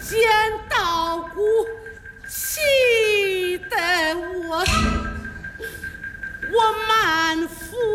见稻谷，气得我满腹